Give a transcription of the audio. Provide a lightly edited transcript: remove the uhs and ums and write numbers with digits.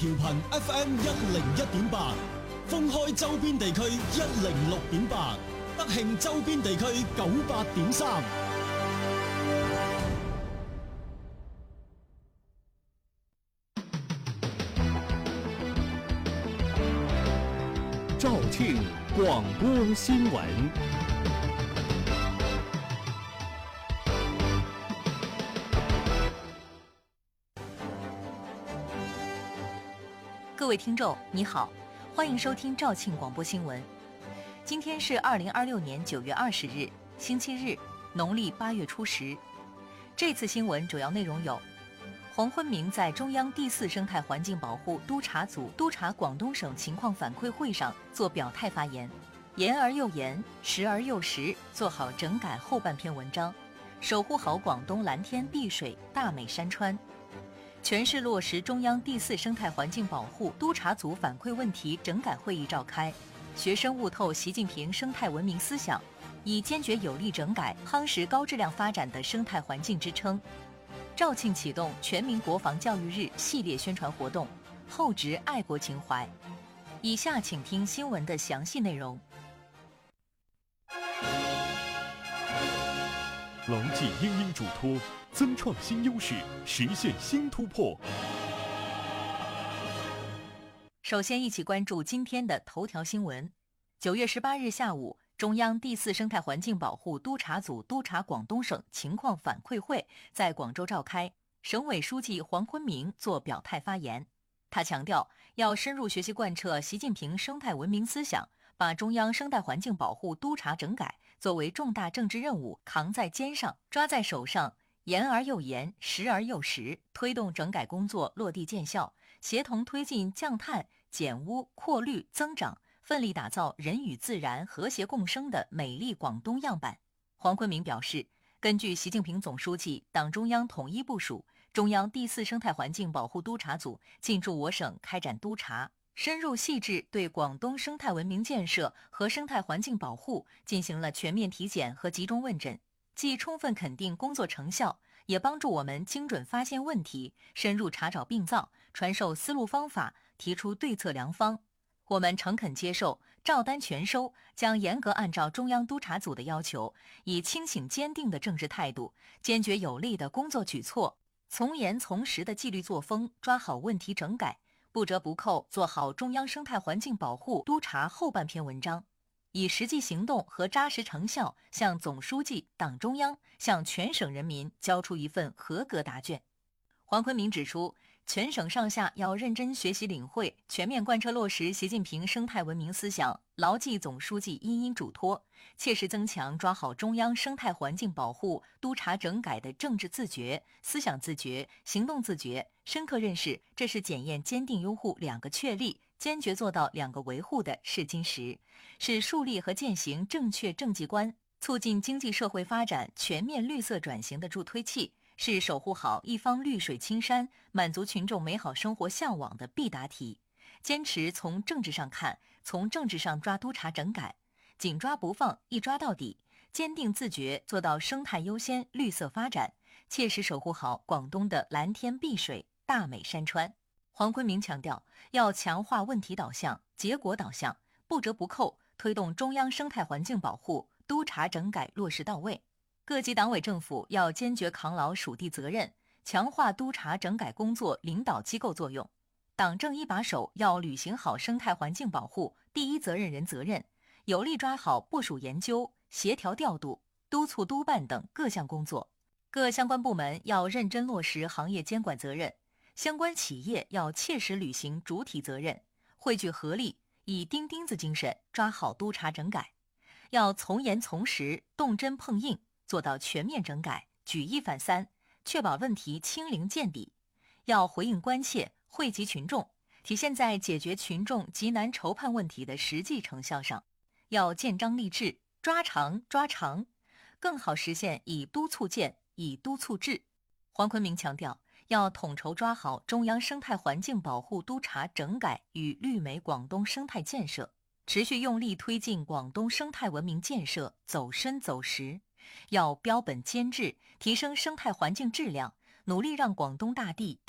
調頻 FM 101.8，封開周邊地區106.8，德慶周邊地區98.3。 肇慶廣播新聞。 各位听众，你好，欢迎收听肇庆广播新闻。今天是2026年9月20日，星期日，农历8月初10。这次新闻主要内容有：黄坤明在中央第4生态环境保护督察组督察广东省情况反馈会上做表态发言，言而又言，实而又实，做好整改后半篇文章，守护好广东蓝天碧水、大美山川。全市落实中央第4生态环境保护督察组反馈问题整改会议召开，学生悟透习近平生态文明思想，以坚决有力整改、夯实高质量发展的生态环境支撑。肇庆启动全民国防教育日系列宣传活动，厚植爱国情怀。以下请听新闻的详细内容。 牢记英英嘱托，增创新优势，实现新突破。 首先一起关注今天的头条新闻。9月18日下午，中央第4生态环境保护督察组督察广东省情况反馈会在广州召开，省委书记黄坤明作表态发言。他强调，要深入学习贯彻习近平生态文明思想，把中央生态环境保护督察整改作为重大政治任务扛在肩上，抓在手上，言而又言，实而又实，推动整改工作落地见效，协同推进降碳、减污、扩绿、增长，奋力打造人与自然和谐共生的美丽广东样板。黄坤明表示，根据习近平总书记、党中央统一部署，中央第4生态环境保护督察组进驻我省开展督查，深入细致对广东生态文明建设和生态环境保护进行了全面体检和集中问诊，既充分肯定工作成效，也帮助我们精准发现问题，深入查找病灶，传授思路方法，提出对策良方。我们诚恳接受，照单全收，将严格按照中央督察组的要求，以清醒坚定的政治态度，坚决有力的工作举措，从严从实的纪律作风，抓好问题整改，不折不扣做好中央生态环境保护督察后半篇文章，以实际行动和扎实成效向总书记、党中央、向全省人民交出一份合格答卷。黄坤明指出，全省上下要认真学习领会，全面贯彻落实习近平生态文明思想，牢记总书记殷殷嘱托，切实增强抓好中央生态环境保护督察整改的政治自觉、思想自觉、行动自觉，深刻认识这是检验坚定拥护2个确立，坚决做到2个维护的试金石，是树立和践行正确政绩观，促进经济社会发展全面绿色转型的助推器，是守护好一方绿水青山、满足群众美好生活向往的必答题。坚持从政治上看，从政治上抓督察整改，紧抓不放，一抓到底，坚定自觉做到生态优先、绿色发展，切实守护好广东的蓝天碧水、大美山川。黄坤明强调，要强化问题导向、结果导向，不折不扣推动中央生态环境保护督察整改落实到位。各级党委政府要坚决扛牢属地责任，强化督查整改工作领导机构作用。党政一把手要履行好生态环境保护第一责任人责任，有力抓好部署研究、协调调度、督促督办等各项工作。各相关部门要认真落实行业监管责任，相关企业要切实履行主体责任，汇聚合力，以钉钉子精神抓好督查整改。要从严从实、动真碰硬，做到全面整改、举一反三，确保问题清零见底。要回应关切，惠及群众，体现在解决群众急难愁盼问题的实际成效上。要建章立制，抓长抓长，更好实现以督促建、以督促治。黄坤明强调，要统筹抓好中央生态环境保护督查整改与绿美广东生态建设，持续用力推进广东生态文明建设走深走实。要标本兼治，提升生态环境质量，努力让广东大地